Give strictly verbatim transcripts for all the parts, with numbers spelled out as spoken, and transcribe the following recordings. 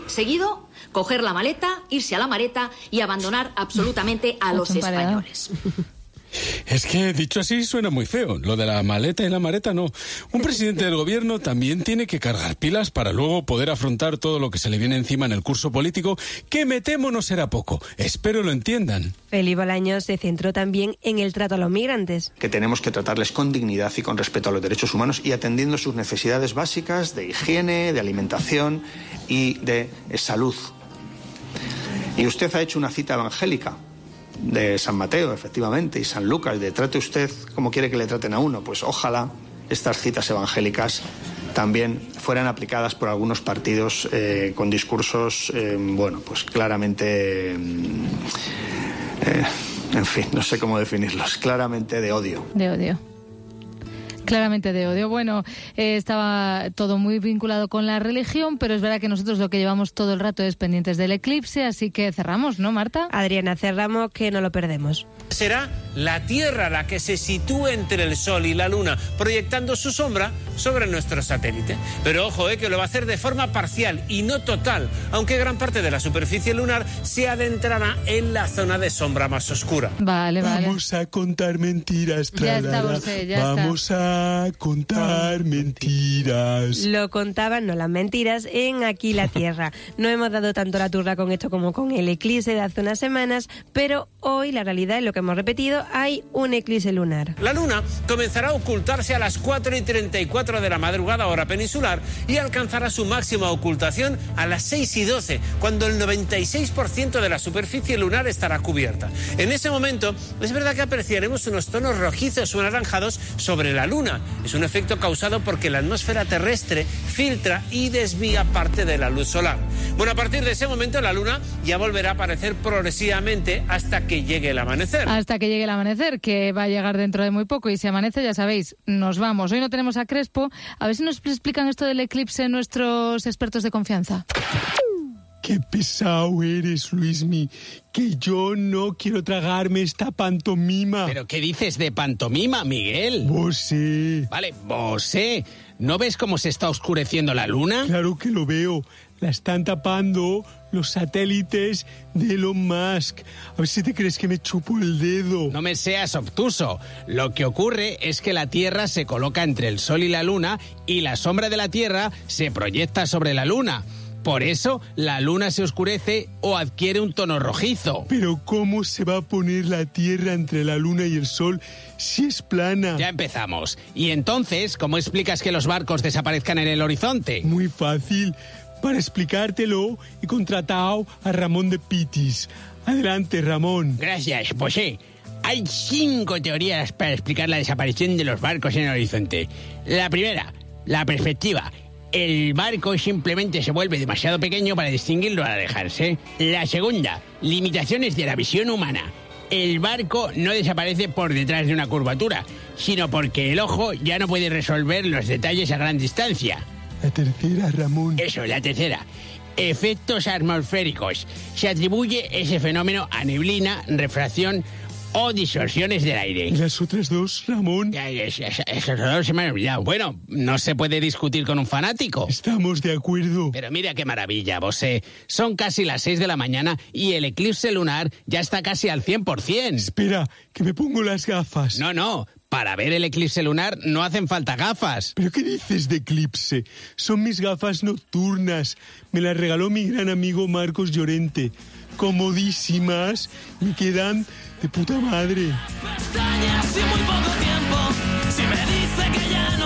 seguido coger la maleta, irse a la maleta y abandonar absolutamente a los españoles. Es que, dicho así, suena muy feo. Lo de la maleta y la maleta, no. Un presidente del gobierno también tiene que cargar pilas para luego poder afrontar todo lo que se le viene encima en el curso político, que me temo no será poco. Espero lo entiendan. Felipe Bolaños se centró también en el trato a los migrantes. Que tenemos que tratarles con dignidad y con respeto a los derechos humanos y atendiendo sus necesidades básicas de higiene, de alimentación y de salud. Y usted ha hecho una cita evangélica de San Mateo, efectivamente, y San Lucas, de trate usted como quiere que le traten a uno. Pues ojalá estas citas evangélicas también fueran aplicadas por algunos partidos eh, con discursos, eh, bueno, pues claramente, eh, en fin, no sé cómo definirlos, claramente de odio. De odio. Claramente de odio. Bueno, eh, estaba todo muy vinculado con la religión, pero es verdad que nosotros lo que llevamos todo el rato es pendientes del eclipse, así que cerramos, ¿no, Marta? Adriana, cerramos, que no lo perdemos. Será la Tierra la que se sitúe entre el Sol y la Luna, proyectando su sombra sobre nuestro satélite. Pero ojo, eh, que lo va a hacer de forma parcial y no total, aunque gran parte de la superficie lunar se adentrará en la zona de sombra más oscura. Vale, vale. Vamos a contar mentiras, ya está, José, ya Vamos está. a contar mentiras. Lo contaban, no las mentiras, en Aquí la Tierra. No hemos dado tanto la turra con esto como con el eclipse de hace unas semanas, pero hoy la realidad es lo que hemos repetido, hay un eclipse lunar. La luna comenzará a ocultarse a las cuatro y treinta y cuatro de la madrugada hora peninsular y alcanzará su máxima ocultación a las seis y doce, cuando el noventa y seis por ciento de la superficie lunar estará cubierta. En ese momento es verdad que apreciaremos unos tonos rojizos o anaranjados sobre la luna. Es un efecto causado porque la atmósfera terrestre filtra y desvía parte de la luz solar. Bueno, a partir de ese momento la luna ya volverá a aparecer progresivamente hasta que llegue el amanecer. Hasta que llegue el amanecer, que va a llegar dentro de muy poco, y si amanece, ya sabéis, nos vamos. Hoy no tenemos a Crespo. A ver si nos explican esto del eclipse nuestros expertos de confianza. Qué pesado eres, Luismi, que yo no quiero tragarme esta pantomima. ¿Pero qué dices de pantomima, Miguel? Vosé. Vale, vosé. ¿No ves cómo se está oscureciendo la luna? Claro que lo veo. La están tapando los satélites de Elon Musk. A ver si te crees que me chupo el dedo. No me seas obtuso. Lo que ocurre es que la Tierra se coloca entre el Sol y la Luna y la sombra de la Tierra se proyecta sobre la Luna. Por eso, la luna se oscurece o adquiere un tono rojizo. Pero ¿cómo se va a poner la Tierra entre la luna y el Sol si es plana? Ya empezamos. Y entonces, ¿cómo explicas que los barcos desaparezcan en el horizonte? Muy fácil. Para explicártelo, he contratado a Ramón de Pitis. Adelante, Ramón. Gracias, José. Hay cinco teorías para explicar la desaparición de los barcos en el horizonte. La primera, la perspectiva. El barco simplemente se vuelve demasiado pequeño para distinguirlo al alejarse. La segunda, limitaciones de la visión humana. El barco no desaparece por detrás de una curvatura, sino porque el ojo ya no puede resolver los detalles a gran distancia. La tercera, Ramón. Eso, la tercera. Efectos atmosféricos. Se atribuye ese fenómeno a neblina, refracción o distorsiones del aire. ¿Y las otras dos, Ramón? Ya, ya, ya, esos dos se me han olvidado. Bueno, no se puede discutir con un fanático. Estamos de acuerdo. Pero mira qué maravilla, Bosé. Son casi las seis de la mañana y el eclipse lunar ya está casi al cien por ciento. Espera, que me pongo las gafas. No, no. Para ver el eclipse lunar no hacen falta gafas. ¿Pero qué dices de eclipse? Son mis gafas nocturnas. Me las regaló mi gran amigo Marcos Llorente. Comodísimas. Me quedan de puta madre. Pestañas y muy poco tiempo. Si me dice que ya no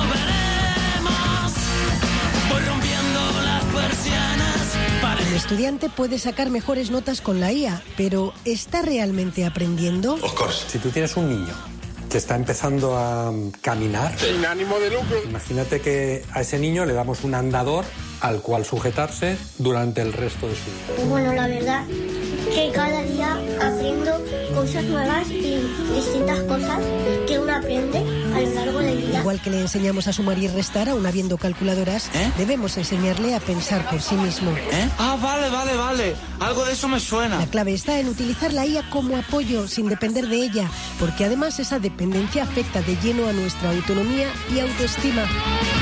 veremos, voy rompiendo las persianas para... El estudiante puede sacar mejores notas con la I A, pero ¿está realmente aprendiendo? Of course. Si tú tienes un niño que está empezando a caminar, sin ánimo de lucro, imagínate que a ese niño le damos un andador al cual sujetarse durante el resto de su vida. Bueno, la verdad que cada día aprendo cosas nuevas y distintas cosas que uno aprende a lo largo del día. Igual que le enseñamos a sumar y restar, aún habiendo calculadoras, ¿Eh? debemos enseñarle a pensar por sí mismo. ¿Eh? Ah, vale, vale, vale. Algo de eso me suena. La clave está en utilizar la I A como apoyo, sin depender de ella, porque además esa dependencia afecta de lleno a nuestra autonomía y autoestima.